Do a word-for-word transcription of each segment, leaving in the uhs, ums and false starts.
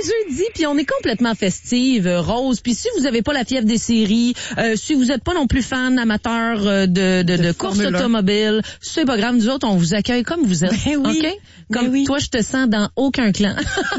jeudi, puis on est complètement festive, euh, rose. Puis si vous avez pas la fièvre des séries, euh, si vous êtes pas non plus fan, amateur euh, de, de, de, de course automobile, c'est pas grave, nous autres, on vous accueille comme vous êtes. Ben oui. OK? Comme ben oui. toi, je te sens dans aucun clan.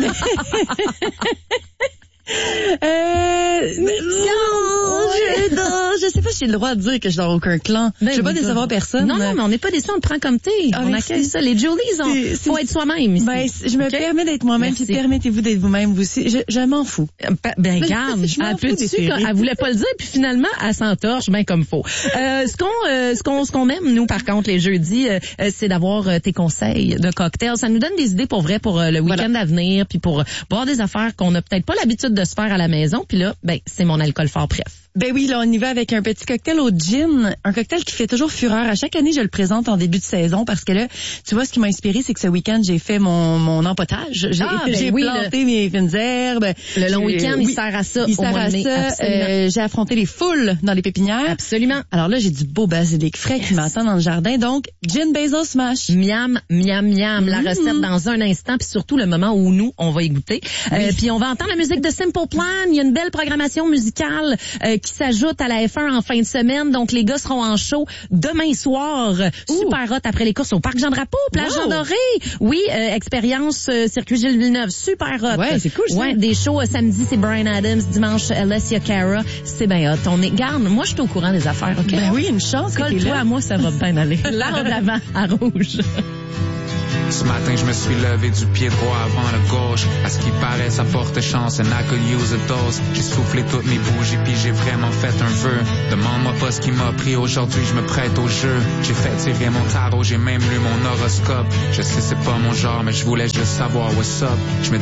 Euh, non, je, non, je sais pas si j'ai le droit de dire que je suis dans aucun clan. Ben, je veux pas oui, décevoir personne. Non, non, mais on n'est pas déçus, on te prend comme t'es. Ah, on merci. accueille ça. Les Jolies, on C'est- faut c'est- être soi-même ici. Ben, je me OK? permets d'être moi-même, puis Merci. permettez-vous d'être vous-même vous aussi. Je, je m'en fous. Ben, ben garde, je m'en elle fous peut des dessus, séries. elle voulait pas le dire, puis finalement, elle s'entorche bien comme faut. Euh, ce qu'on, euh, ce qu'on, ce qu'on aime, nous, par contre, les jeudis, euh, euh, c'est d'avoir euh, tes conseils de cocktails. Ça nous donne des idées pour vrai pour euh, le week-end Voilà. à venir, puis pour euh, boire des affaires qu'on n'a peut-être pas l'habitude de se faire à la maison. Puis là, ben, c'est mon alcool fort, bref. Ben oui, là, on y va avec un petit cocktail au gin. Un cocktail qui fait toujours fureur. À chaque année, je le présente en début de saison parce que là, tu vois, ce qui m'a inspiré, c'est que ce week-end, j'ai fait mon, mon empotage. J'ai, Ah, ben j'ai oui, planté mes fines herbes. Le long J'ai- week-end, oui, il sert à ça. Il au sert mois à de mai. ça. Absolument. Euh, j'ai affronté les foules dans les pépinières. Absolument. Alors là, j'ai du beau basilic frais qui m'attend dans le jardin. Donc, gin basil smash. Miam, miam, miam. La Mm-hmm. recette dans un instant, puis surtout le moment où nous, on va y goûter. Euh, puis on va entendre la musique de Simple Plan. Il y a une belle programmation musicale euh, qui s'ajoute à la F un en fin de semaine. Donc, les gars seront en show demain soir. Super hot après les courses au Parc Jean-Drapeau, Plage Wow. Jean-Doré. Oui, euh, expérience euh, Circuit Gilles Villeneuve. Super hot. Ouais, c'est cool, ça. Ouais, des shows euh, samedi, c'est Bryan Adams. Dimanche, Alessia Cara. C'est bien hot. On est, garde, moi, je suis au courant des affaires, OK? Ben oui, une chance que t'es Colle-toi là. à moi, ça va bien aller. L'arbre d'avant à rouge. Ce matin, je me suis levé du pied droit avant le gauche. À ce qui paraît, ça porte chance, and I could use a dose. J'ai soufflé toutes mes bougies, puis j'ai vraiment fait un vœu. Demande-moi pas ce qui m'a pris aujourd'hui, je me prête au jeu. J'ai fait tirer mon tarot, j'ai même lu mon horoscope. Je sais c'est pas mon genre, mais je voulais juste savoir what's up. Je me